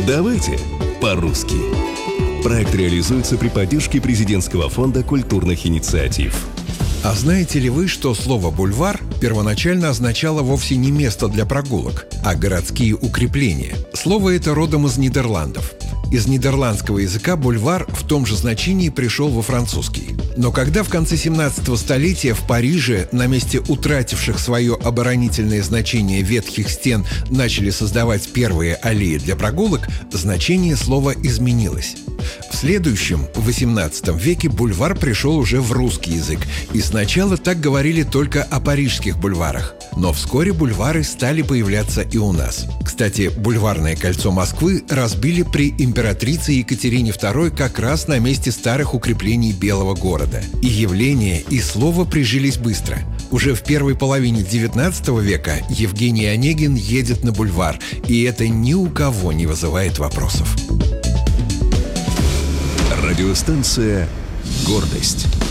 Давайте по-русски. Проект реализуется при поддержке Президентского фонда культурных инициатив. А знаете ли вы, что слово «бульвар» первоначально означало вовсе не место для прогулок, а городские укрепления? Слово это родом из Нидерландов. Из нидерландского языка бульвар в том же значении пришел во французский. Но когда в конце 17-го столетия в Париже на месте утративших свое оборонительное значение ветхих стен начали создавать первые аллеи для прогулок, значение слова изменилось. В следующем, в XVIII веке, бульвар пришел уже в русский язык, и сначала так говорили только о парижских бульварах. Но вскоре бульвары стали появляться и у нас. Кстати, бульварное кольцо Москвы разбили при императрице Екатерине II как раз на месте старых укреплений Белого города. И явление, и слово прижились быстро. Уже в первой половине XIX века Евгений Онегин едет на бульвар, и это ни у кого не вызывает вопросов. Радиостанция «Гордость».